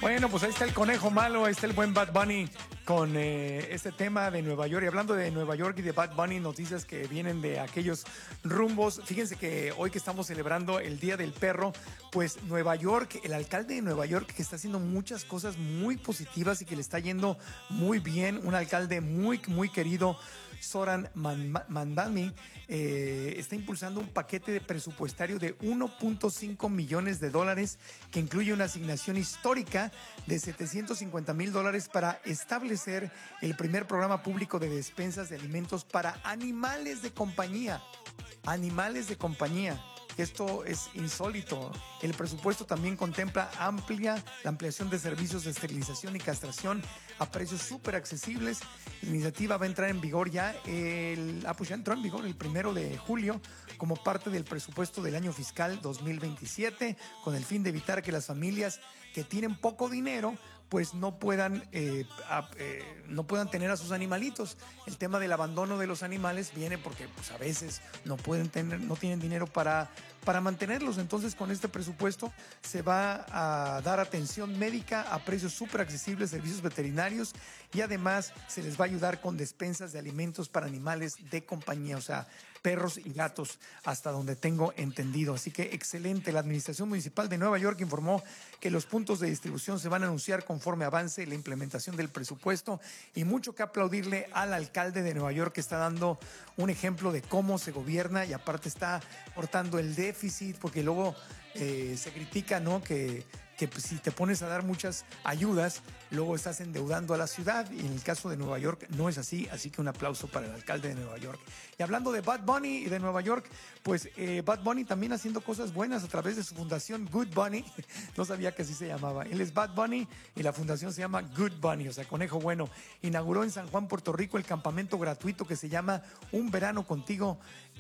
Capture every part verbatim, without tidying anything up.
Bueno, pues ahí está el conejo malo, ahí está el buen Bad Bunny con eh, este tema de Nueva York. Y hablando de Nueva York y de Bad Bunny, noticias que vienen de aquellos rumbos. Fíjense que hoy que estamos celebrando el Día del Perro, pues Nueva York, el alcalde de Nueva York que está haciendo muchas cosas muy positivas y que le está yendo muy bien, un alcalde muy, muy querido, Zoran Mamdani, eh, está impulsando un paquete de presupuestario de uno punto cinco millones de dólares que incluye una asignación histórica de setecientos cincuenta mil dólares para establecer el primer programa público de despensas de alimentos para animales de compañía. Animales de compañía. Esto es insólito. El presupuesto también contempla amplia, la ampliación de servicios de esterilización y castración a precios súper accesibles. La iniciativa va a entrar en vigor ya, el, ah, pues ya entró en vigor el primero de julio como parte del presupuesto del año fiscal dos mil veintisiete, con el fin de evitar que las familias que tienen poco dinero pues no puedan, eh, a, eh, no puedan tener a sus animalitos. El tema del abandono de los animales viene porque pues, a veces no pueden tener, no tienen dinero para, para mantenerlos. Entonces, con este presupuesto se va a dar atención médica a precios súper accesibles, servicios veterinarios, y además se les va a ayudar con despensas de alimentos para animales de compañía, o sea, perros y gatos, hasta donde tengo entendido. Así que excelente. La Administración Municipal de Nueva York informó que los puntos de distribución se van a anunciar conforme avance la implementación del presupuesto, y mucho que aplaudirle al alcalde de Nueva York, que está dando un ejemplo de cómo se gobierna y aparte está cortando el déficit, porque luego eh, se critica, ¿no?, que que pues, si te pones a dar muchas ayudas, luego estás endeudando a la ciudad, y en el caso de Nueva York no es así, así que un aplauso para el alcalde de Nueva York. Y hablando de Bad Bunny y de Nueva York, pues eh, Bad Bunny también haciendo cosas buenas a través de su fundación Good Bunny, no sabía que así se llamaba, él es Bad Bunny y la fundación se llama Good Bunny, o sea, conejo bueno. Inauguró en San Juan, Puerto Rico, el campamento gratuito que se llama Un Verano Contigo,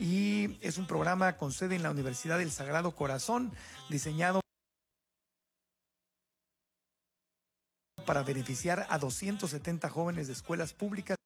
y es un programa con sede en la Universidad del Sagrado Corazón, diseñado para beneficiar a doscientos setenta jóvenes de escuelas públicas